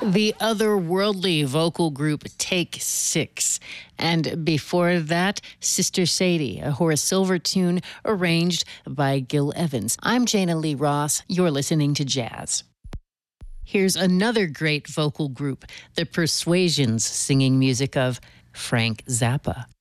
The otherworldly vocal group Take Six. And before that, Sister Sadie, a Horace Silver tune arranged by Gil Evans. I'm Jana Lee Ross. You're listening to Jazz. Here's another great vocal group, the Persuasions, singing music of Frank Zappa.